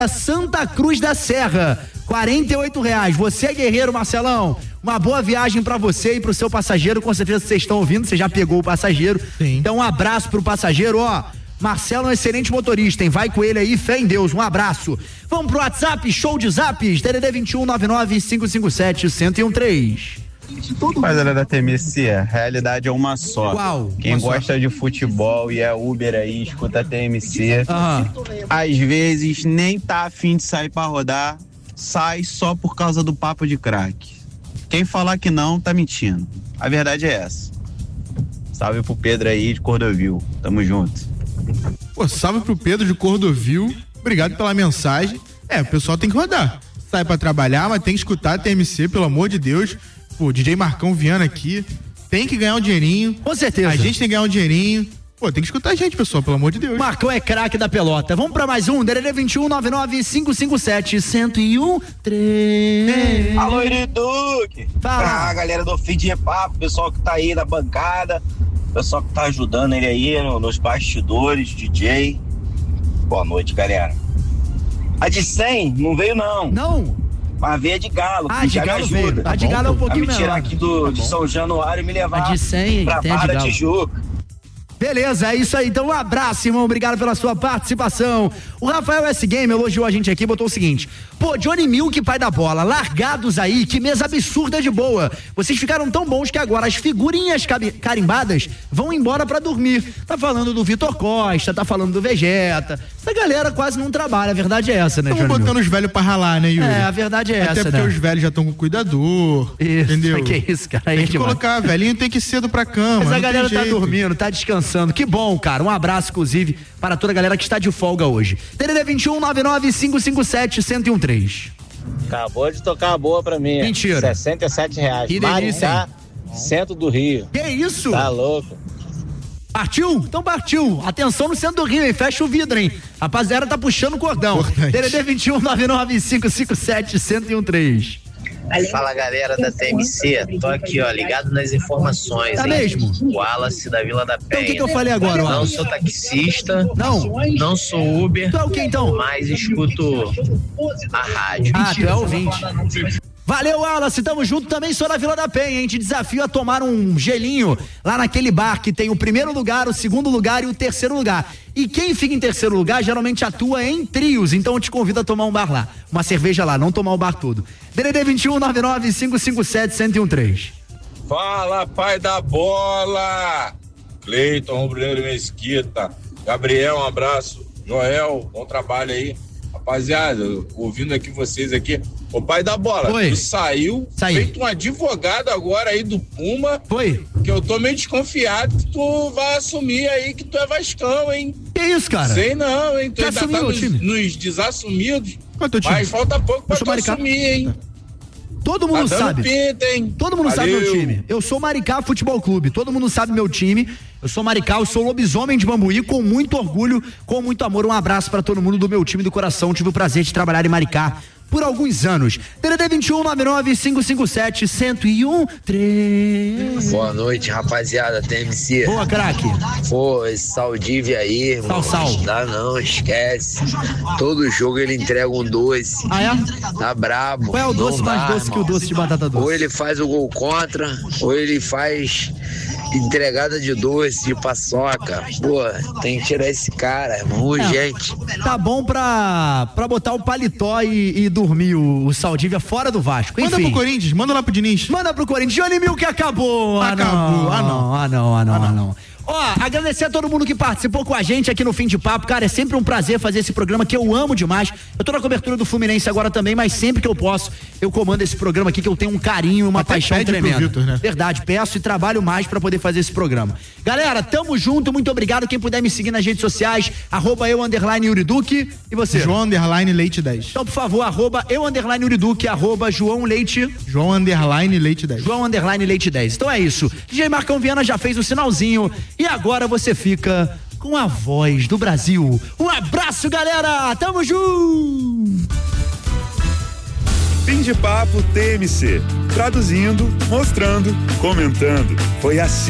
Santa Cruz da Serra, R$48. Você é guerreiro, Marcelão. Uma boa viagem pra você e pro seu passageiro. Com certeza vocês estão ouvindo, você já pegou o passageiro. Sim. Então um abraço pro passageiro, ó. Marcelo é um excelente motorista, hein? Vai com ele aí, fé em Deus, um abraço. Vamos pro WhatsApp, show de zaps, DDD 2199-557-1013. Rapaziada da TMC, a realidade é uma só. Qual? Quem gosta de futebol e é Uber aí, escuta a TMC. Às vezes nem tá afim de sair pra rodar, sai só por causa do papo de craque. Quem falar que não, tá mentindo. A verdade é essa. Salve pro Pedro aí de Cordovil. Tamo junto. Pô, salve pro Pedro de Cordovil. Obrigado pela mensagem. O pessoal tem que rodar. Sai pra trabalhar, mas tem que escutar a TMC, pelo amor de Deus. Pô, DJ Marcão Viana aqui. Tem que ganhar um dinheirinho. Com certeza. A gente tem que ganhar um dinheirinho. Pô, tem que escutar a gente, pessoal, pelo amor de Deus. Marcão é craque da pelota. Vamos pra mais um, DDD 2199-557-1013. Alô, Iriduque. Fala. Galera do Fim de Papo, pessoal que tá aí na bancada, pessoal que tá ajudando ele aí nos bastidores, DJ. Boa noite, galera. A de 100 não veio, não. Não? Mas veio a de Galo. A de Galo veio. A de Galo é um pouquinho menor. Me tirar aqui de São Januário e me levar a de 100, pra Barra da Tijuca. Beleza, é isso aí. Então um abraço, irmão. Obrigado pela sua participação. O Rafael S. Game elogiou a gente aqui, botou o seguinte: pô, Johnny Milk, pai da bola, largados aí, que mesa absurda de boa. Vocês ficaram tão bons que agora as figurinhas carimbadas vão embora pra dormir. Tá falando do Vitor Costa, tá falando do Vegeta. Essa galera quase não trabalha, a verdade é essa, né, Johnny? Estamos botando os velhos pra ralar, né, Yuri? É, a verdade é essa, Até porque os velhos já estão com cuidador, isso, entendeu? Que isso, cara. Tem que colocar, velhinho tem que ir cedo pra cama. Mas a galera tá dormindo, tá descansando. Que bom, cara. Um abraço, inclusive, para toda a galera que está de folga hoje. DDD 2199-557-1013. Acabou de tocar a boa pra mim. Mentira. R$67. Que delícia, Maricá, centro do Rio. Que isso? Tá louco. Partiu? Então partiu. Atenção no centro do Rio, hein? Fecha o vidro, hein? Rapaziada, tá puxando o cordão. DDD 2199-557-1013. Fala, galera da TMC, tô aqui, ó, ligado nas informações. Tá mesmo? O Wallace da Vila da Penha. Então o que eu falei agora, Não sou taxista, não sou Uber. Tu é o que então? Mas escuto a rádio. Tu é ouvinte. Valeu, Wallace, tamo junto. Também sou da Vila da Penha, hein? Te desafio a tomar um gelinho lá naquele bar que tem o primeiro lugar, o segundo lugar e o terceiro lugar. E quem fica em terceiro lugar geralmente atua em trios, então eu te convido a tomar um bar lá, uma cerveja lá, não tomar o bar todo. DDD 2199-557-1013. Fala, pai da bola! Cleiton, Rubro-Negro Mesquita, Gabriel, um abraço, Joel, bom trabalho aí. Rapaziada, ouvindo aqui vocês aqui, o pai da bola, tu saiu feito um advogado agora aí do Puma. Foi. Que eu tô meio desconfiado que tu vai assumir aí que tu é vascão, hein? Que isso, cara? Sei não, hein? Tu Você ainda tá assumiu o time? nos desassumidos, time? mas falta pouco pra tu assumir, hein? Todo mundo tá dando sabe. Pinta, hein? Todo mundo sabe meu time. Eu sou Maricá Futebol Clube. Todo mundo sabe meu time. Eu sou Maricá, eu sou lobisomem de Bambuí, com muito orgulho, com muito amor. Um abraço pra todo mundo do meu time do coração. Tive o prazer de trabalhar em Maricá por alguns anos. DDD 2199-557-1013. Boa noite, rapaziada, TMC. Boa, craque. Pô, esse Saldívia aí, irmão. Sal. Dá não, esquece. Todo jogo ele entrega um doce. Ah, é? Tá brabo. Qual é o doce mais doce que o doce de batata doce? Ou ele faz o gol contra, ou ele faz entregada de doce, de paçoca. Pô, tem que tirar esse cara, irmão, urgente. Tá bom pra botar o paletó e dormir o Saldívia fora do Vasco. Enfim. Manda pro Corinthians, manda lá pro Diniz. Manda pro Corinthians. Johnny Milk acabou. Acabou. Não. Ó, agradecer a todo mundo que participou com a gente aqui no Fim de Papo, cara, é sempre um prazer fazer esse programa que eu amo demais. Eu tô na cobertura do Fluminense agora também, mas sempre que eu posso, eu comando esse programa aqui que eu tenho um carinho e uma paixão tremenda. Victor, né? Verdade, peço e trabalho mais pra poder fazer esse programa. Galera, tamo junto, muito obrigado. Quem puder me seguir nas redes sociais, @eu_Yuriduque. E você? João_Leite10. Então, por favor, @eu_Yuriduque, @JoãoLeite. João_Leite10. João_Leite10. Então é isso. DJ Marcão Viana já fez o sinalzinho. E agora você fica com a voz do Brasil. Um abraço, galera! Tamo junto! Fim de Papo TMC. Traduzindo, mostrando, comentando. Foi assim